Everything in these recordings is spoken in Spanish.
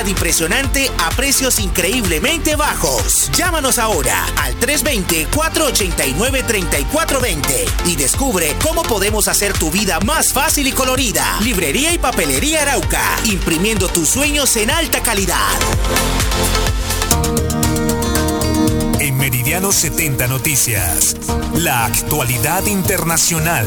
impresionante a precios increíblemente bajos. Llámanos ahora al 320-489-3420 y descubre cómo podemos hacer tu vida más fácil y colorida. Librería y Papelería Arauca, imprimiendo tus sueños en alta calidad. En Meridiano 70 Noticias, la actualidad internacional.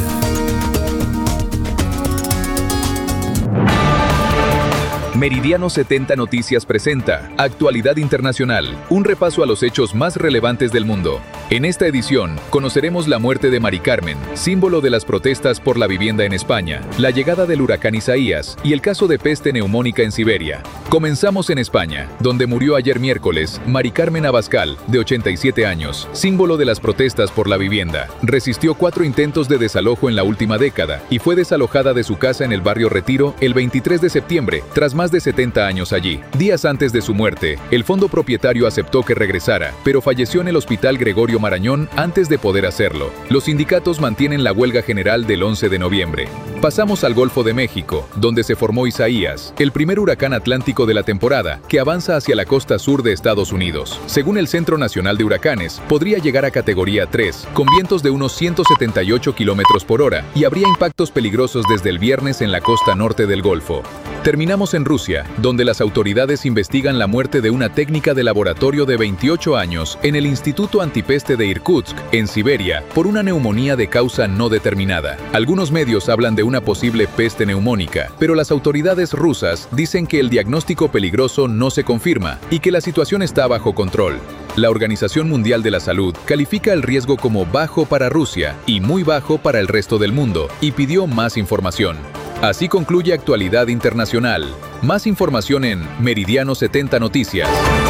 Meridiano 70 Noticias presenta Actualidad Internacional, un repaso a los hechos más relevantes del mundo. En esta edición, conoceremos la muerte de Mari Carmen, símbolo de las protestas por la vivienda en España, la llegada del huracán Isaías y el caso de peste neumónica en Siberia. Comenzamos en España, donde murió ayer miércoles Mari Carmen Abascal, de 87 años, símbolo de las protestas por la vivienda. Resistió 4 intentos de desalojo en la última década y fue desalojada de su casa en el barrio Retiro el 23 de septiembre, tras más de 70 años allí. Días antes de su muerte, el fondo propietario aceptó que regresara, pero falleció en el Hospital Gregorio Marañón antes de poder hacerlo. Los sindicatos mantienen la huelga general del 11 de noviembre. Pasamos al Golfo de México, donde se formó Isaías, el primer huracán atlántico de la temporada, que avanza hacia la costa sur de Estados Unidos. Según el Centro Nacional de Huracanes, podría llegar a categoría 3, con vientos de unos 178 kilómetros por hora, y habría impactos peligrosos desde el viernes en la costa norte del Golfo. Terminamos en Rusia, donde las autoridades investigan la muerte de una técnica de laboratorio de 28 años en el Instituto Antipeste de Irkutsk, en Siberia, por una neumonía de causa no determinada. Algunos medios hablan de una posible peste neumónica, pero las autoridades rusas dicen que el diagnóstico peligroso no se confirma y que la situación está bajo control. La Organización Mundial de la Salud califica el riesgo como bajo para Rusia y muy bajo para el resto del mundo y pidió más información. Así concluye Actualidad Internacional. Más información en Meridiano 70 Noticias.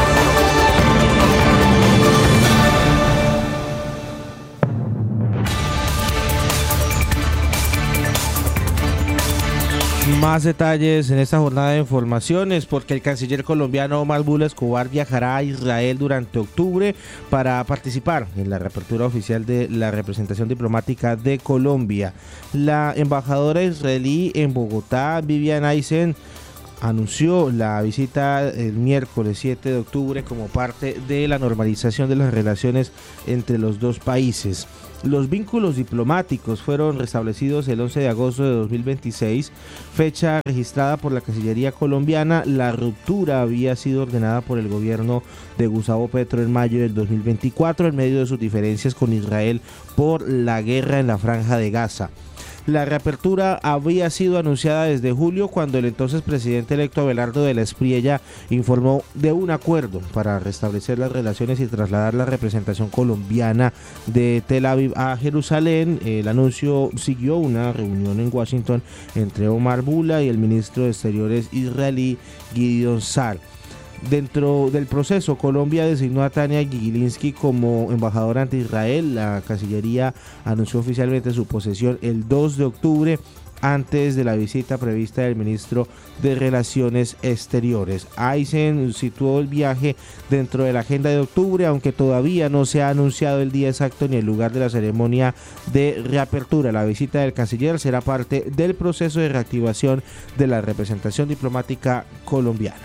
Más detalles en esta jornada de informaciones, porque el canciller colombiano Omar Bula Escobar viajará a Israel durante octubre para participar en la reapertura oficial de la representación diplomática de Colombia. La embajadora israelí en Bogotá, Vivian Eisen, anunció la visita el miércoles 7 de octubre como parte de la normalización de las relaciones entre los dos países. Los vínculos diplomáticos fueron restablecidos el 11 de agosto de 2026, fecha registrada por la Cancillería colombiana. La ruptura había sido ordenada por el gobierno de Gustavo Petro en mayo del 2024 en medio de sus diferencias con Israel por la guerra en la Franja de Gaza. La reapertura había sido anunciada desde julio, cuando el entonces presidente electo Abelardo de la Espriella informó de un acuerdo para restablecer las relaciones y trasladar la representación colombiana de Tel Aviv a Jerusalén. El anuncio siguió una reunión en Washington entre Omar Bula y el ministro de Exteriores israelí Gideon Sa'ar. Dentro del proceso, Colombia designó a Tania Gigilinski como embajadora ante Israel. La Cancillería anunció oficialmente su posesión el 2 de octubre, antes de la visita prevista del ministro de Relaciones Exteriores. Eisen situó el viaje dentro de la agenda de octubre, aunque todavía no se ha anunciado el día exacto ni el lugar de la ceremonia de reapertura. La visita del canciller será parte del proceso de reactivación de la representación diplomática colombiana.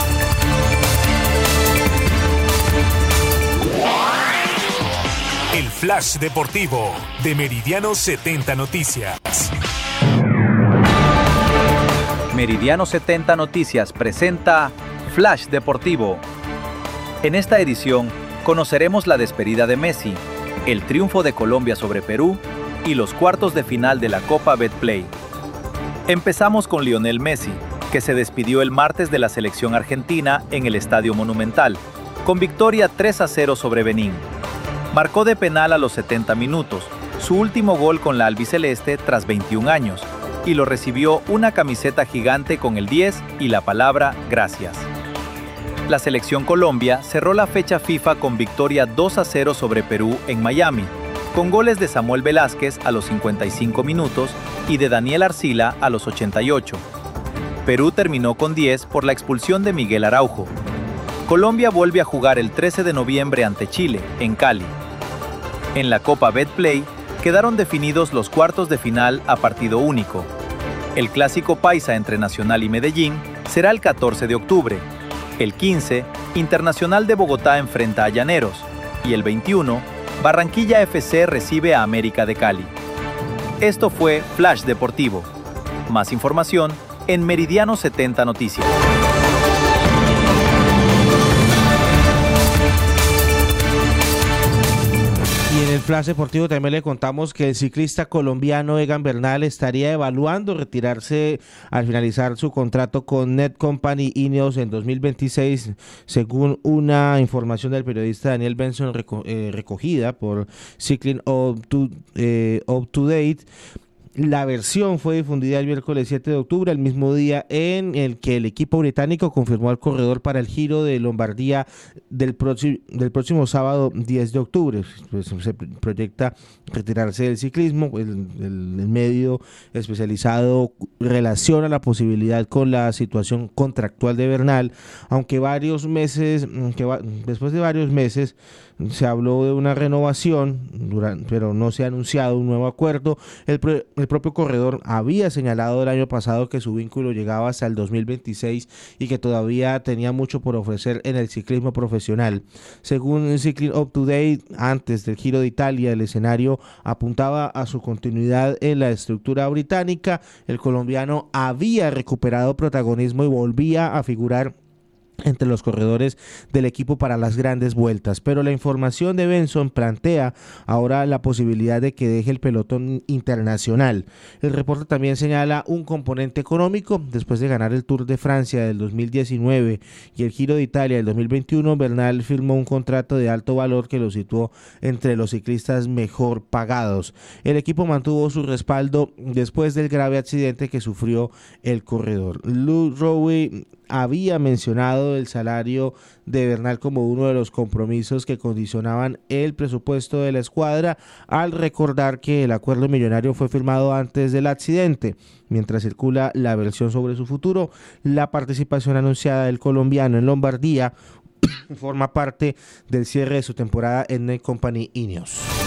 El Flash Deportivo de Meridiano 70 Noticias. Meridiano 70 Noticias presenta Flash Deportivo. En esta edición conoceremos la despedida de Messi, el triunfo de Colombia sobre Perú y los cuartos de final de la Copa Betplay. Empezamos con Lionel Messi, que se despidió el martes de la selección argentina en el Estadio Monumental, con victoria 3-0 sobre Benín. Marcó de penal a los 70 minutos, su último gol con la albiceleste tras 21 años, y lo recibió una camiseta gigante con el 10 y la palabra gracias. La selección Colombia cerró la fecha FIFA con victoria 2-0 sobre Perú en Miami, con goles de Samuel Velázquez a los 55 minutos y de Daniel Arcila a los 88. Perú terminó con 10 por la expulsión de Miguel Araujo. Colombia vuelve a jugar el 13 de noviembre ante Chile, en Cali. En la Copa Betplay quedaron definidos los cuartos de final a partido único. El clásico paisa entre Nacional y Medellín será el 14 de octubre, El 15, Internacional de Bogotá enfrenta a Llaneros. Y el 21, Barranquilla FC recibe a América de Cali. Esto fue Flash Deportivo. Más información en Meridiano 70 Noticias. Y en el Flash Deportivo también le contamos que el ciclista colombiano Egan Bernal estaría evaluando retirarse al finalizar su contrato con Netcompany Ineos en 2026, según una información del periodista Daniel Benson recogida por Cycling Up to Date. La versión fue difundida el miércoles 7 de octubre, el mismo día en el que el equipo británico confirmó al corredor para el Giro de Lombardía del próximo sábado 10 de octubre. Pues se proyecta retirarse del ciclismo. El medio especializado relaciona la posibilidad con la situación contractual de Bernal, aunque después de varios meses se habló de una renovación, pero no se ha anunciado un nuevo acuerdo. El propio corredor había señalado el año pasado que su vínculo llegaba hasta el 2026 y que todavía tenía mucho por ofrecer en el ciclismo profesional. Según Cycling Up to Date, antes del Giro de Italia, el escenario apuntaba a su continuidad en la estructura británica. El colombiano había recuperado protagonismo y volvía a figurar entre los corredores del equipo para las grandes vueltas, pero la información de Benson plantea ahora la posibilidad de que deje el pelotón internacional. El reporte también señala un componente económico. Después de ganar el Tour de Francia del 2019 y el Giro de Italia del 2021, Bernal firmó un contrato de alto valor que lo situó entre los ciclistas mejor pagados. El equipo mantuvo su respaldo después del grave accidente que sufrió el corredor. Luke Rowe había mencionado el salario de Bernal como uno de los compromisos que condicionaban el presupuesto de la escuadra, al recordar que el acuerdo millonario fue firmado antes del accidente. Mientras circula la versión sobre su futuro, la participación anunciada del colombiano en Lombardía forma parte del cierre de su temporada en Netcompany Ineos.